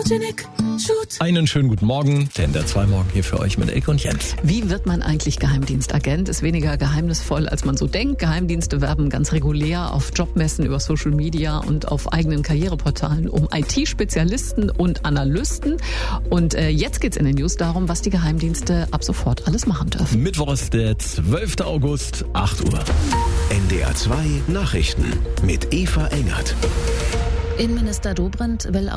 Einen schönen guten Morgen, denn der 2 Morgen hier für euch mit Ilke und Jens. Wie wird man eigentlich Geheimdienstagent? Ist weniger geheimnisvoll, als man so denkt. Geheimdienste werben ganz regulär auf Jobmessen, über Social Media und auf eigenen Karriereportalen um IT-Spezialisten und Analysten. Und jetzt geht's in den News darum, was die Geheimdienste ab sofort alles machen dürfen. Mittwoch ist der 12. August, 8 Uhr. NDR 2 Nachrichten mit Eva Engert. Innenminister Dobrindt will